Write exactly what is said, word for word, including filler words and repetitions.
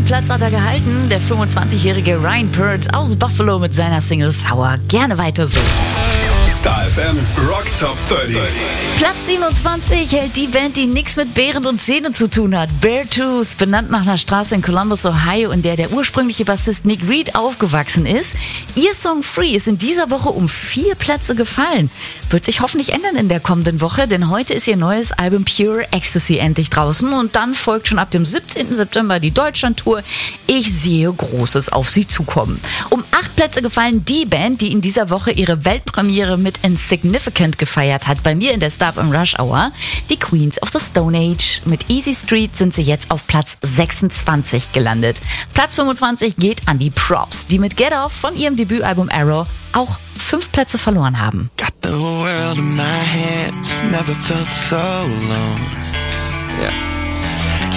Platz hat er gehalten. Der fünfundzwanzigjährige Ryan Peart aus Buffalo mit seiner Single Sour. Gerne weiter so. Star F M Rock Top dreißig. Platz siebenundzwanzig hält die Band, die nichts mit Beeren und Zähnen zu tun hat. Beartooth, benannt nach einer Straße in Columbus, Ohio, in der der ursprüngliche Bassist Nick Reed aufgewachsen ist. Ihr Song Free ist in dieser Woche um vier Plätze gefallen. Wird sich hoffentlich ändern in der kommenden Woche, denn heute ist ihr neues Album Pure Ecstasy endlich draußen und dann folgt schon ab dem siebzehnten September die Deutschlandtour. Ich sehe Großes auf sie zukommen. Um acht Plätze gefallen die Band, die in dieser Woche ihre Weltpremiere mit Insignificant gefeiert hat, bei mir in der Star F M Rush Hour. Die Queens of the Stone Age. Mit Easy Street sind sie jetzt auf Platz sechsundzwanzig gelandet. Platz fünfundzwanzig geht an die Props, die mit Get Off von ihrem Debütalbum Arrow auch fünf Plätze verloren haben. Got the world in my hands, never felt so alone. Yeah.